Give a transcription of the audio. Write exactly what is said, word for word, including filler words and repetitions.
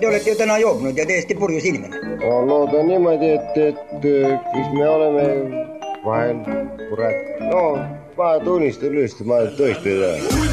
Te olete ju täna joobnud ja täiesti purjus inimene. Ma loodan niimoodi, et, et kus me oleme vahel, kurat, no ma tunnistan üles, ma tõesti ei tea.